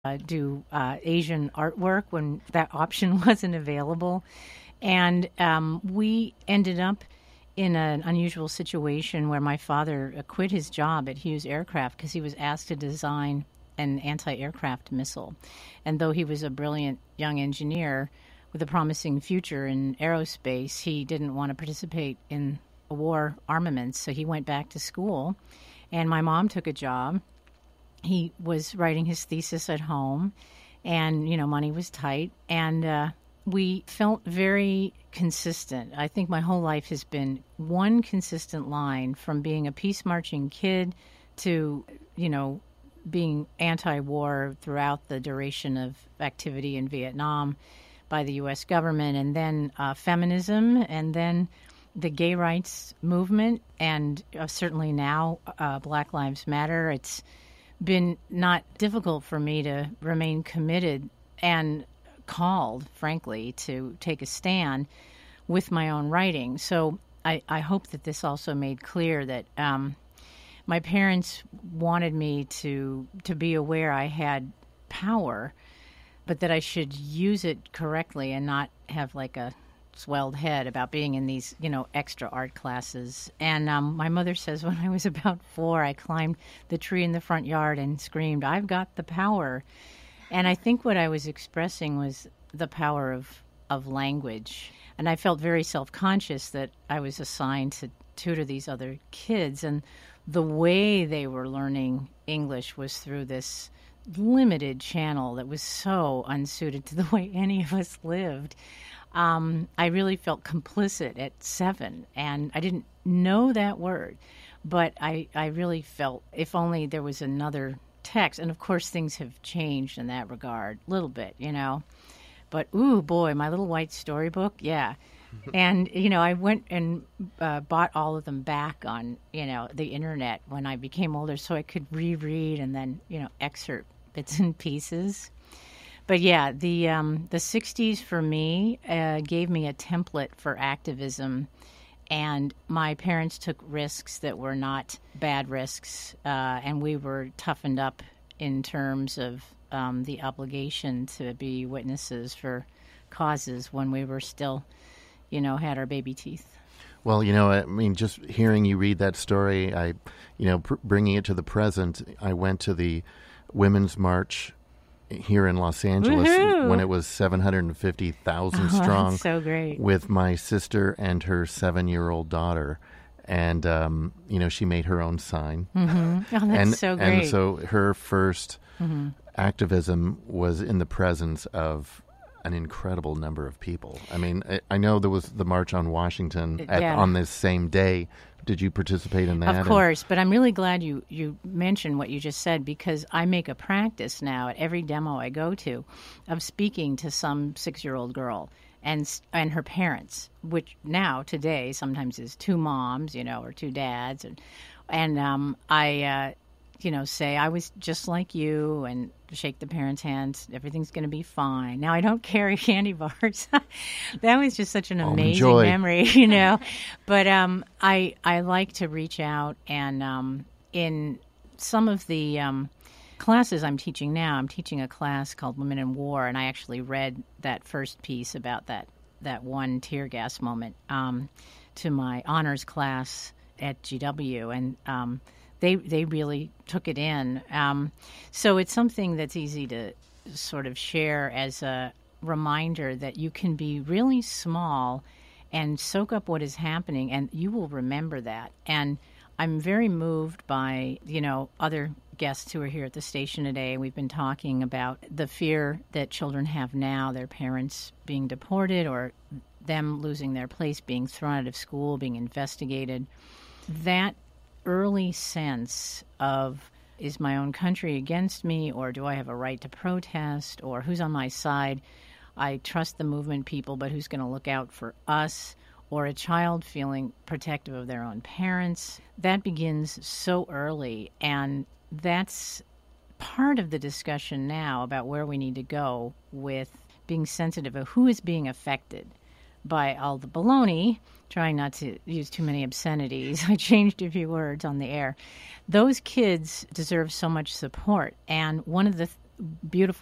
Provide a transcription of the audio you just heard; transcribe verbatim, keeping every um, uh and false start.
uh, do uh, Asian artwork when that option wasn't available. And um, we ended up in an unusual situation where my father uh, quit his job at Hughes Aircraft because he was asked to design an anti-aircraft missile. And though he was a brilliant young engineer with a promising future in aerospace, he didn't want to participate in war armaments, so he went back to school. And my mom took a job. He was writing his thesis at home, and, you know, money was tight. And uh, we felt very consistent. I think my whole life has been one consistent line from being a peace marching kid to, you know, being anti-war throughout the duration of activity in Vietnam by the U S government, and then uh, feminism, and then the gay rights movement, and uh, certainly now uh, Black Lives Matter. It's been not difficult for me to remain committed and called, frankly, to take a stand with my own writing. So I, I hope that this also made clear that um, my parents wanted me to to be aware I had power, but that I should use it correctly and not have like a swelled head about being in these, you know, extra art classes. And um, my mother says when I was about four, I climbed the tree in the front yard and screamed, "I've got the power." And I think what I was expressing was the power of, of language. And I felt very self-conscious that I was assigned to tutor these other kids. And the way they were learning English was through this limited channel that was so unsuited to the way any of us lived. Um, I really felt complicit at seven, and I didn't know that word, but I, I really felt if only there was another text. And of course, things have changed in that regard a little bit, you know. But, ooh, boy, my little white storybook, yeah. And, you know, I went and uh, bought all of them back on, you know, the internet when I became older so I could reread and then, you know, excerpt bits and pieces. But yeah, the um, the sixties for me uh, gave me a template for activism, and my parents took risks that were not bad risks, uh, and we were toughened up in terms of um, the obligation to be witnesses for causes when we were still, you know, had our baby teeth. Well, you know, I mean, just hearing you read that story, I, you know, pr- bringing it to the present, I went to the Women's March here in Los Angeles Woohoo! When it was seven hundred fifty thousand Oh, strong. that's so great. With my sister and her seven-year-old daughter. And, um, you know, she made her own sign. Mm-hmm. Oh, that's and, so great. And so her first mm-hmm. activism was in the presence of an incredible number of people. I mean, I, I know there was the March on Washington at, yeah. on this same day. Did you participate in that? Of course, but I'm really glad you, you mentioned what you just said, because I make a practice now at every demo I go to of speaking to some six-year-old girl and and her parents, which now, today, sometimes is two moms, you know, or two dads. And, and um, I, uh, you know, say, I was just like you, and shake the parents' hands. Everything's going to be fine. Now, I don't carry candy bars. That was just such an Oh, amazing enjoy. memory, you know. But um, I I like to reach out, and um, in some of the um, classes I'm teaching now, I'm teaching a class called Women in War, and I actually read that first piece about that, that one tear gas moment um, to my honors class at G W, and um They they really took it in. Um, so it's something that's easy to sort of share as a reminder that you can be really small and soak up what is happening, and you will remember that. And I'm very moved by, you know, other guests who are here at the station today. We've been talking about the fear that children have now, their parents being deported or them losing their place, being thrown out of school, being investigated. That early sense of, is my own country against me, or do I have a right to protest, or who's on my side? I trust the movement people, but who's going to look out for us? Or a child feeling protective of their own parents. That begins so early, and that's part of the discussion now about where we need to go with being sensitive of who is being affected by all the baloney, trying not to use too many obscenities. I changed a few words on the air. Those kids deserve so much support. And one of the th- beautiful